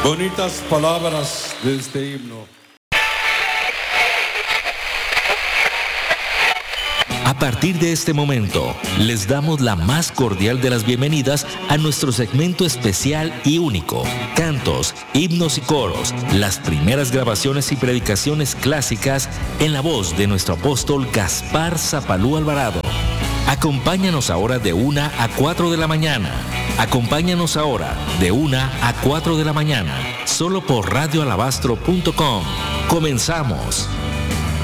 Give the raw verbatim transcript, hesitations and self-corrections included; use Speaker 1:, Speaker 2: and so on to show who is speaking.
Speaker 1: Bonitas palabras de este himno.
Speaker 2: A partir de este momento, les damos la más cordial de las bienvenidas a nuestro segmento especial y único, cantos, himnos y coros, las primeras grabaciones y predicaciones clásicas en la voz de nuestro apóstol Gaspar Zapalú Alvarado. Acompáñanos ahora de una a cuatro de la mañana. Acompáñanos ahora de una a cuatro de la mañana, solo por radio alabastro punto com. Comenzamos.